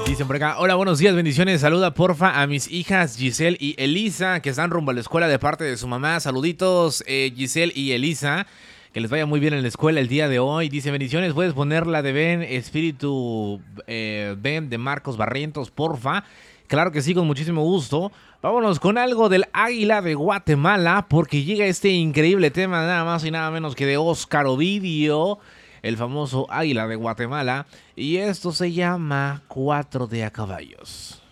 Dicen por acá, hola, buenos días, bendiciones, saluda porfa a mis hijas Giselle y Elisa, que están rumbo a la escuela de parte de su mamá. Saluditos, Giselle y Elisa, que les vaya muy bien en la escuela el día de hoy. Dice, bendiciones, puedes poner la de Ben, Espíritu Ben de Marcos Barrientos, porfa. Claro que sí, con muchísimo gusto. Vámonos con algo del Águila de Guatemala, porque llega este increíble tema, nada más y nada menos que de Óscar Ovidio, el famoso Águila de Guatemala, y esto se llama Cuatro de a caballos.